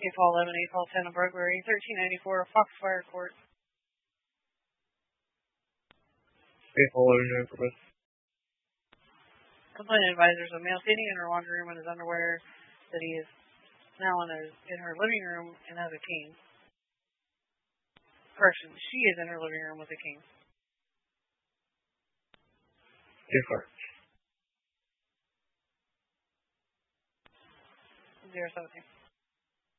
Paul 11, 8 Paul 10 of burglary, 1394 Foxfire Court. Paul 11, purpose. Complainant advisors a male standing in her laundry room in his underwear that he is now in her living room and has a cane. Correction, she is in her living room with a cane. Different. 017.